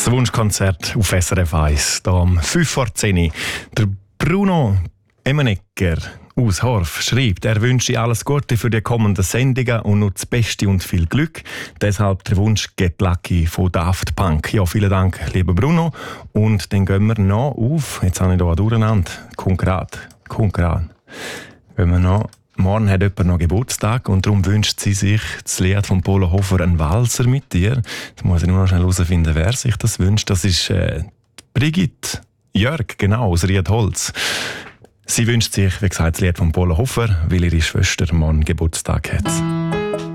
Das Wunschkonzert auf SRF 1, hier um 5:10 Uhr. Der Bruno Emenegger aus Horf schreibt, er wünsche alles Gute für die kommenden Sendungen und nur das Beste und viel Glück. Deshalb der Wunsch Get Lucky von Daft Punk. Ja, vielen Dank, lieber Bruno. Und dann gehen wir noch auf, jetzt habe ich hier durcheinander, konkret. Gehen wir noch. Morgen hat jemand noch Geburtstag und darum wünscht sie sich das Lied von Polo Hofer «Ein Walzer mit dir». Jetzt muss ich nur noch schnell herausfinden, wer sich das wünscht. Das ist Brigitte Jörg, genau, aus Riedholz. Sie wünscht sich, wie gesagt, das Lied von Polo Hofer, weil ihre Schwester morgen Geburtstag hat.